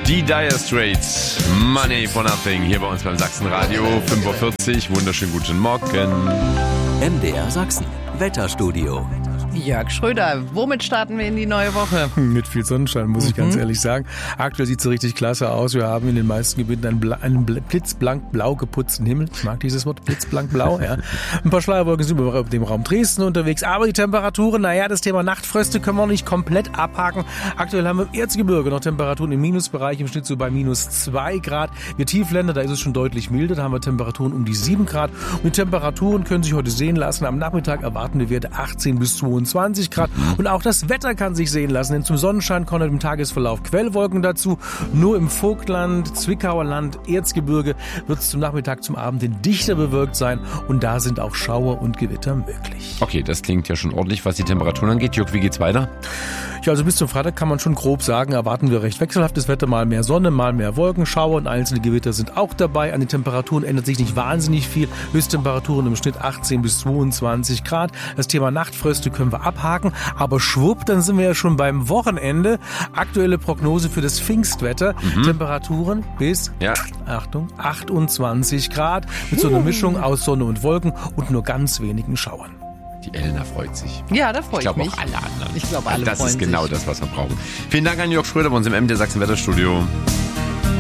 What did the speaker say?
Die Dire Straits, Money for Nothing, hier bei uns beim Sachsenradio, 5:40 Uhr, wunderschönen guten Morgen. MDR Sachsen, Wetterstudio. Jörg Schröder, womit starten wir in die neue Woche? Mit viel Sonnenschein, muss ich ganz ehrlich sagen. Aktuell sieht es richtig klasse aus. Wir haben in den meisten Gebieten einen blitzblank blau geputzten Himmel. Ich mag dieses Wort, blitzblank blau. Ja. Ein paar Schleierwolken sind über dem Raum Dresden unterwegs. Aber die Temperaturen, das Thema Nachtfröste können wir nicht komplett abhaken. Aktuell haben wir im Erzgebirge noch Temperaturen im Minusbereich, im Schnitt so bei -2 Grad. Wir Tiefländer, da ist es schon deutlich milder. Da haben wir Temperaturen um die 7 Grad. Und die Temperaturen können sich heute sehen lassen. Am Nachmittag erwarten wir Werte 18 bis 22 Grad. Und auch das Wetter kann sich sehen lassen, denn zum Sonnenschein kommen im Tagesverlauf Quellwolken dazu. Nur im Vogtland, Zwickauer Land, Erzgebirge wird es zum Nachmittag, zum Abend hin dichter bewölkt sein. Und da sind auch Schauer und Gewitter möglich. Okay, das klingt ja schon ordentlich, was die Temperaturen angeht. Jörg, wie geht's weiter? Ja, also bis zum Freitag kann man schon grob sagen, erwarten wir recht wechselhaftes Wetter, mal mehr Sonne, mal mehr Wolken, Schauer und einzelne Gewitter sind auch dabei. An den Temperaturen ändert sich nicht wahnsinnig viel. Höchsttemperaturen im Schnitt 18 bis 22 Grad. Das Thema Nachtfröste können wir abhaken, aber schwupp, dann sind wir ja schon beim Wochenende. Aktuelle Prognose für das Pfingstwetter. Temperaturen bis, Achtung, 28 Grad mit so einer Mischung aus Sonne und Wolken und nur ganz wenigen Schauern. Die Elena freut sich. Ja, da freue ich mich. Ich glaube auch alle anderen. Ich glaube, alle Das freuen ist genau sich. das, was wir brauchen. Vielen Dank an Jörg Schröder bei uns im MDR Sachsen Wetterstudio.